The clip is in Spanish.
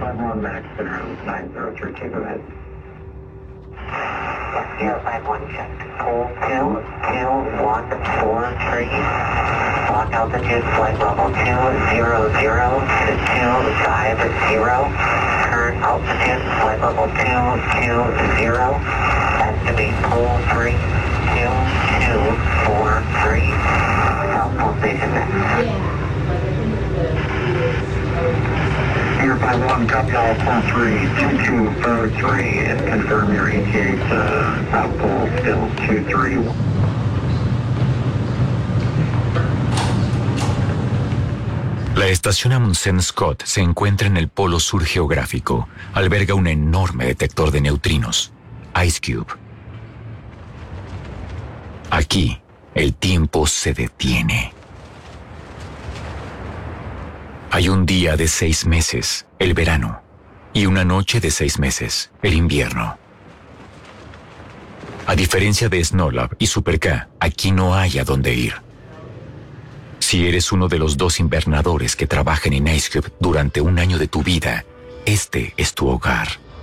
051 Max, around 903, take a minute. 051 checked. Pull 22143. Block altitude, flight level 200 to 250. Current altitude, flight level 220. Estimate pull 32243. South Pole Station next. 051, copy all, pull 32243, and confirm your ETA South Pole, still 231. La estación Amundsen Scott se encuentra en el polo sur geográfico. Alberga un enorme detector de neutrinos, IceCube. Aquí, el tiempo se detiene. Hay un día de 6 meses, el verano, y una noche de 6 meses, el invierno. A diferencia de Snowlab y Super K, aquí no hay a dónde ir. Si eres uno de los 2 invernadores que trabajan en IceCube durante un año de tu vida, este es tu hogar.